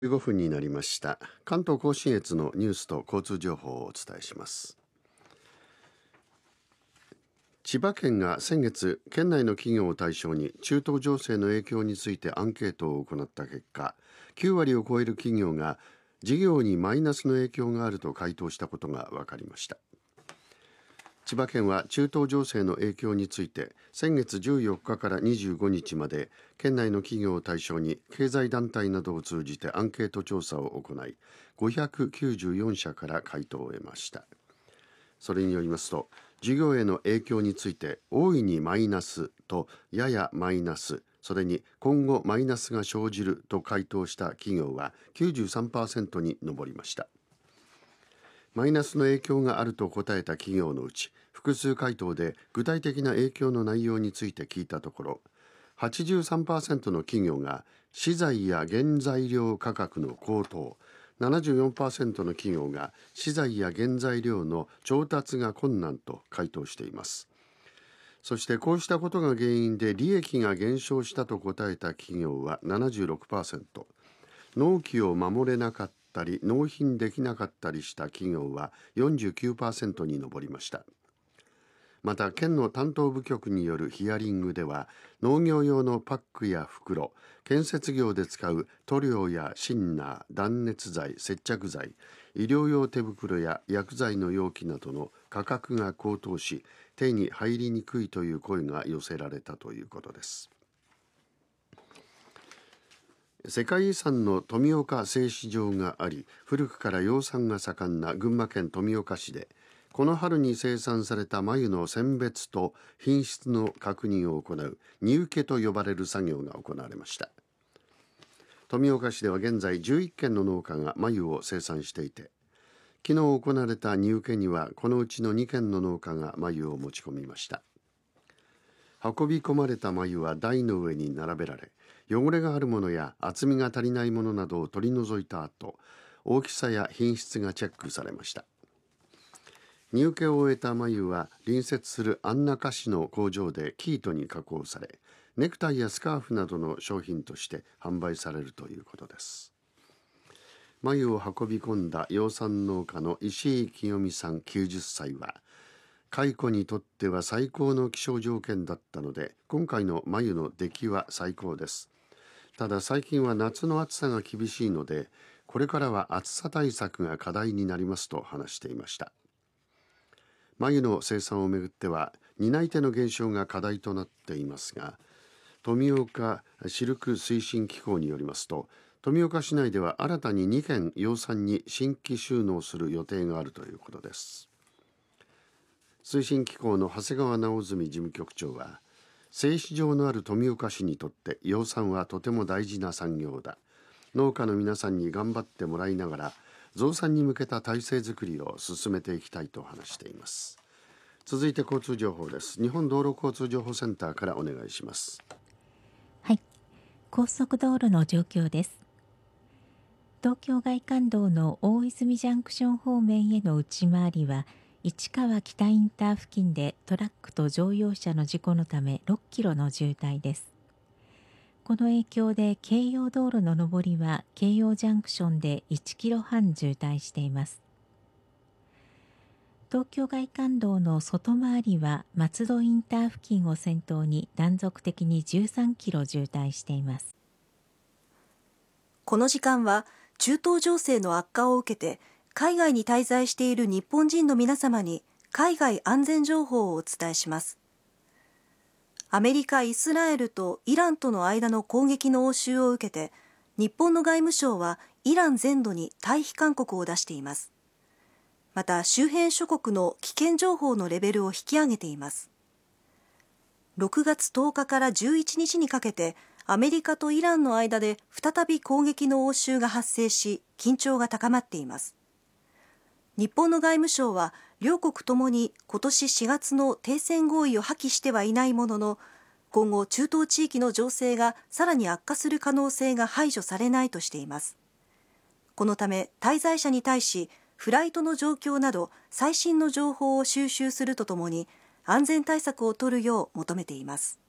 15分になりました。関東甲信越のニュースと交通情報をお伝えします。千葉県が先月、県内の企業を対象に中東情勢の影響についてアンケートを行った結果、9割を超える企業が事業にマイナスの影響があると回答したことが分かりました。千葉県は中東情勢の影響について先月14日から25日まで県内の企業を対象に経済団体などを通じてアンケート調査を行い594社から回答を得ました。それによりますと、事業への影響について大いにマイナスとややマイナス、それに今後マイナスが生じると回答した企業は 93% に上りました。マイナスの影響があると答えた企業のうち、複数回答で具体的な影響の内容について聞いたところ、83% の企業が資材や原材料価格の高騰、74% の企業が資材や原材料の調達が困難と回答しています。そしてこうしたことが原因で利益が減少したと答えた企業は 76%、納期を守れなかったり納品できなかったりした企業は 49% に上りました。また県の担当部局によるヒアリングでは、農業用のパックや袋、建設業で使う塗料やシンナー、断熱材、接着剤、医療用手袋や薬剤の容器などの価格が高騰し、手に入りにくいという声が寄せられたということです。世界遺産の富岡製糸場があり、古くから養蚕が盛んな群馬県富岡市で、この春に生産された繭の選別と品質の確認を行う荷受けと呼ばれる作業が行われました。富岡市では現在11軒の農家が繭を生産していて、昨日行われた荷受けにはこのうちの2軒の農家が繭を持ち込みました。運び込まれた繭は台の上に並べられ、汚れがあるものや厚みが足りないものなどを取り除いた後、大きさや品質がチェックされました。荷受けを終えた繭は隣接する安中市の工場で生糸に加工され、ネクタイやスカーフなどの商品として販売されるということです。繭を運び込んだ養蚕農家の石井清美さん90歳は、蚕にとっては最高の気象条件だったので、今回の繭の出来は最高です。ただ最近は夏の暑さが厳しいので、これからは暑さ対策が課題になりますと話していました。繭の生産をめぐっては担い手の減少が課題となっていますが、富岡シルク推進機構によりますと、富岡市内では新たに2軒養蚕に新規収納する予定があるということです。推進機構の長谷川直純事務局長は、製糸場のある富岡市にとって養蚕はとても大事な産業だ。農家の皆さんに頑張ってもらいながら増産に向けた体制づくりを進めていきたいと話しています。続いて交通情報です。日本道路交通情報センターからお願いします。 はい、高速道路の状況です。東京外環道の大泉ジャンクション方面への内回りは、市川北インター付近でトラックと乗用車の事故のため6キロの渋滞です。この影響で京葉道路の上りは京葉ジャンクションで1キロ半渋滞しています。東京外環道の外回りは松戸インター付近を先頭に断続的に13キロ渋滞しています。 この時間は中東情勢の悪化を受けて海外に滞在している日本人の皆様に海外安全情報をお伝えします。アメリカ、イスラエルとイランとの間の攻撃の応酬を受けて、日本の外務省はイラン全土に退避勧告を出しています。また周辺諸国の危険情報のレベルを引き上げています。6月10日から11日にかけて、アメリカとイランの間で再び攻撃の応酬が発生し、緊張が高まっています。日本の外務省は両国ともに今年4月の停戦合意を破棄してはいないものの、今後中東地域の情勢がさらに悪化する可能性が排除されないとしています。このため滞在者に対しフライトの状況など最新の情報を収集するとともに安全対策を取るよう求めています。